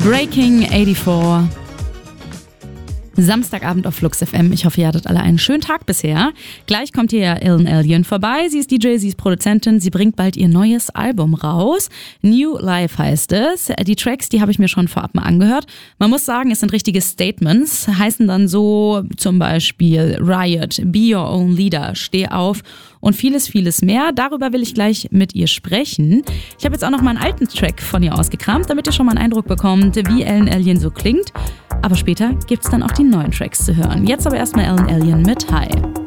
Breaking 84. Samstagabend auf Flux FM. Ich hoffe, ihr hattet alle einen schönen Tag bisher. Gleich kommt hier Ellen Allien vorbei. Sie ist DJ, sie ist Produzentin. Sie bringt bald ihr neues Album raus. New Life heißt es. Die Tracks, die habe ich mir schon vorab mal angehört. Man muss sagen, es sind richtige Statements. Heißen dann so zum Beispiel Riot, Be Your Own Leader, Steh auf und vieles, vieles mehr. Darüber will ich gleich mit ihr sprechen. Ich habe jetzt auch noch mal einen alten Track von ihr ausgekramt, damit ihr schon mal einen Eindruck bekommt, wie Ellen Allien so klingt. Aber später gibt's dann auch die neuen Tracks zu hören. Jetzt aber erstmal Ellen Allien mit Hi.